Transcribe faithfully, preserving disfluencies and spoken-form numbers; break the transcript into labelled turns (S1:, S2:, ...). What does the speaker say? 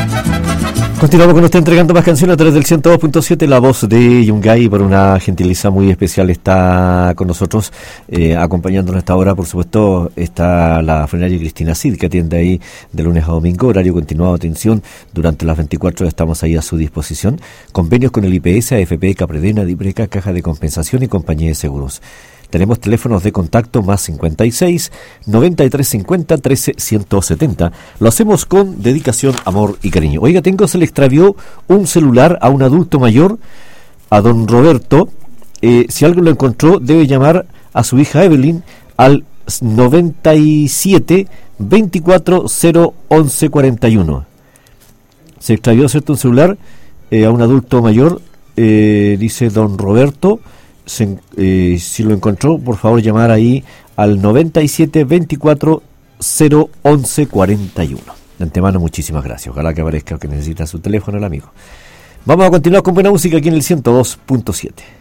S1: Continuamos con usted entregando más canciones a través del ciento dos punto siete. La voz de Yungay, por una gentileza muy especial, está con nosotros, eh, acompañándonos a esta hora. Por supuesto, está la frenaria Cristina Cid, que atiende ahí de lunes a domingo, horario continuado de atención durante las veinticuatro horas. Estamos ahí a su disposición. Convenios con el I P S, A F P, Capredena, Dipreca, Caja de Compensación y Compañía de Seguros. Tenemos teléfonos de contacto más cincuenta y seis, noventa y tres cincuenta, trece ciento setenta. Lo hacemos con dedicación, amor y cariño. Oiga, tengo, se le extravió un celular a un adulto mayor, a don Roberto. Eh, si alguien lo encontró, debe llamar a su hija Evelyn al noventa y siete, veinticuatro, cero, once, cuarenta y uno. Se extravió, ¿cierto?, un celular eh, a un adulto mayor, eh, dice don Roberto. Se, eh, si lo encontró, por favor llamar ahí al noventa y siete, veinticuatro, cero, once, cuarenta y uno. De antemano, muchísimas gracias. Ojalá que aparezca, que necesita su teléfono el amigo. Vamos a continuar con buena música aquí en el ciento dos punto siete.